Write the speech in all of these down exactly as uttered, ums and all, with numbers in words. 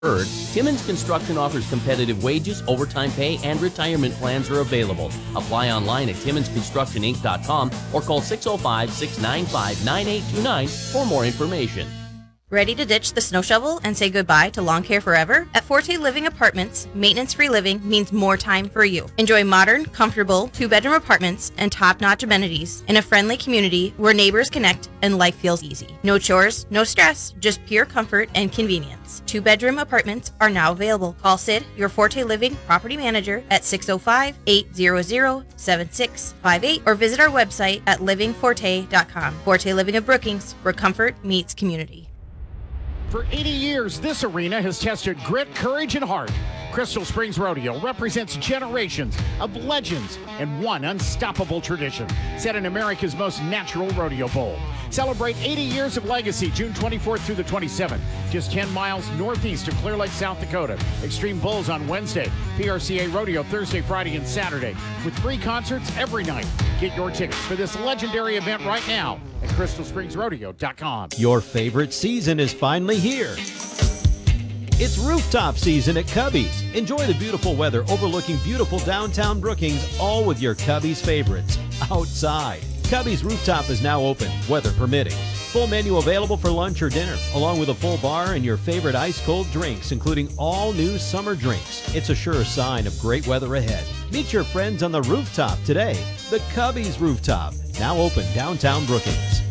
Heard, Timmons Construction offers competitive wages, overtime pay, and retirement plans are available. Apply online at timmons construction inc dot com or call six oh five, six nine five, nine eight two nine for more information. Ready to ditch the snow shovel and say goodbye to lawn care forever? At Forte Living Apartments, maintenance-free living means more time for you. Enjoy modern, comfortable, two-bedroom apartments and top-notch amenities in a friendly community where neighbors connect and life feels easy. No chores, no stress, just pure comfort and convenience. Two-bedroom apartments are now available. Call Sid, your Forte Living property manager, at six oh five, eight hundred, seven six five eight or visit our website at living forte dot com. Forte Living of Brookings, where comfort meets community. For eighty years, this arena has tested grit, courage, and heart. Crystal Springs Rodeo represents generations of legends and one unstoppable tradition set in America's most natural rodeo bowl. Celebrate eighty years of legacy June twenty-fourth through the twenty-seventh, just ten miles northeast of Clear Lake, South Dakota. Extreme Bulls on Wednesday, P R C A Rodeo Thursday, Friday, and Saturday, with free concerts every night. Get your tickets for this legendary event right now at crystal springs rodeo dot com. Your favorite season is finally here. It's rooftop season at Cubby's. Enjoy the beautiful weather overlooking beautiful downtown Brookings, all with your Cubby's favorites outside. Cubby's rooftop is now open, weather permitting. Full menu available for lunch or dinner, along with a full bar and your favorite ice-cold drinks, including all new summer drinks. It's a sure sign of great weather ahead. Meet your friends on the rooftop today. The Cubby's Rooftop, now open downtown Brookings.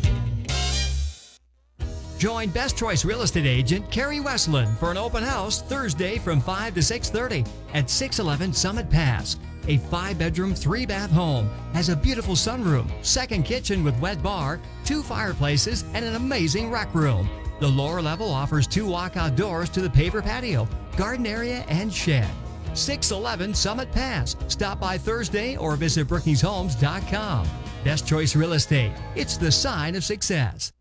Join Best Choice Real Estate Agent Carrie Westland for an open house Thursday from five to six thirty at six eleven Summit Pass. A five-bedroom, three-bath home has a beautiful sunroom, second kitchen with wet bar, two fireplaces, and an amazing rec room. The lower level offers two walkout doors to the paver patio, garden area, and shed. six eleven Summit Pass. Stop by Thursday or visit brookings homes dot com. Best Choice Real Estate. It's the sign of success.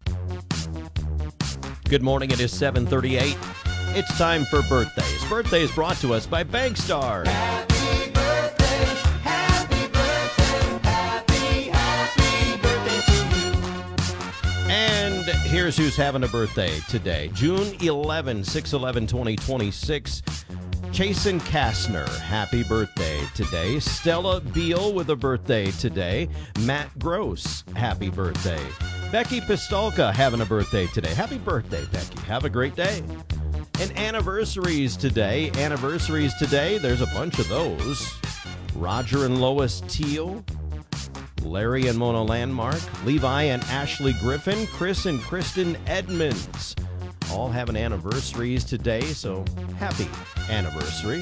Good morning, it is seven thirty-eight. It's time for birthdays. Birthdays brought to us by Bankstar. Happy birthday, happy birthday, happy, happy birthday to you. And here's who's having a birthday today. June eleventh, six eleven twenty twenty-six. Chasen Kastner, happy birthday today. Stella Beal with a birthday today. Matt Gross, happy birthday. Becky Pistolka having a birthday today. Happy birthday, Becky. Have a great day. And anniversaries today. Anniversaries today, there's a bunch of those. Roger and Lois Teal. Larry and Mona Landmark. Levi and Ashley Griffin. Chris and Kristen Edmonds. All having anniversaries today, so happy anniversary.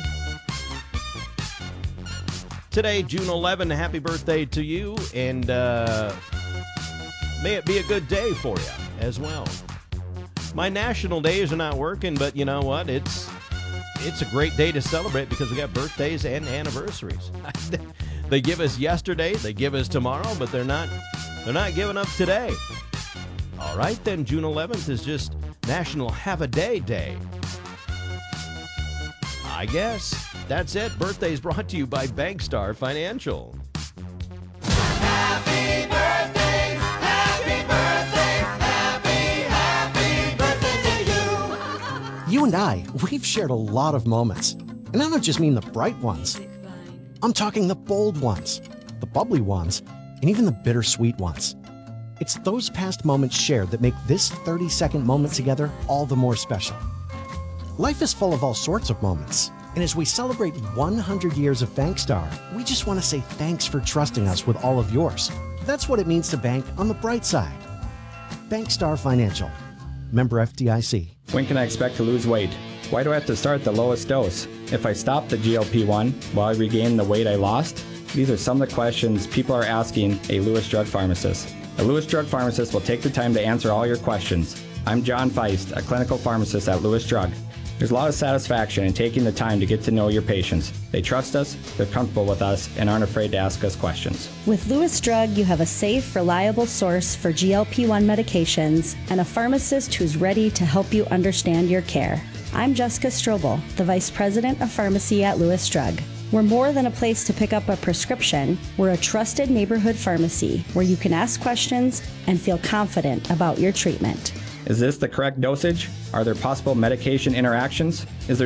Today, June eleventh, happy birthday to you, and uh, may it be a good day for you as well. My national days are not working, but you know what? It's it's a great day to celebrate because we got birthdays and anniversaries. They give us yesterday, they give us tomorrow, but they're not they're not giving up today. All right, then June eleventh is just National Have a Day Day. I guess that's it. Birthdays brought to you by Bankstar Financial. Happy birthday, happy birthday, happy, happy birthday to you. You and I, we've shared a lot of moments. And I don't just mean the bright ones. I'm talking the bold ones, the bubbly ones, and even the bittersweet ones. It's those past moments shared that make this thirty-second moment together all the more special. Life is full of all sorts of moments, and as we celebrate one hundred years of Bankstar, we just want to say thanks for trusting us with all of yours. That's what it means to bank on the bright side. Bankstar Financial. Member F D I C. When can I expect to lose weight? Why do I have to start the lowest dose? If I stop the G L P one, will I regain the weight I lost? These are some of the questions people are asking a Lewis Drug Pharmacist. A Lewis Drug Pharmacist will take the time to answer all your questions. I'm John Feist, a clinical pharmacist at Lewis Drug. There's a lot of satisfaction in taking the time to get to know your patients. They trust us, they're comfortable with us, and aren't afraid to ask us questions. With Lewis Drug, you have a safe, reliable source for G L P one medications and a pharmacist who's ready to help you understand your care. I'm Jessica Strobel, the Vice President of Pharmacy at Lewis Drug. We're more than a place to pick up a prescription. We're a trusted neighborhood pharmacy where you can ask questions and feel confident about your treatment. Is this the correct dosage? Are there possible medication interactions? Is there